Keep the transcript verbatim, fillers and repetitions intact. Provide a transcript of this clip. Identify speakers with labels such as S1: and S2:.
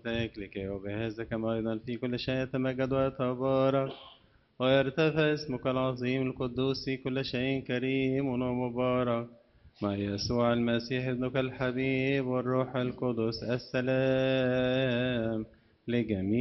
S1: مشيئتك لكي وبهذا كما أيضا في كل شيء يتمجد ويتبارك ويرتفع اسمك العظيم القدوس في كل شيء كريم ومبارك مع يسوع المسيح ابنك الحبيب والروح القدس السلام لجميع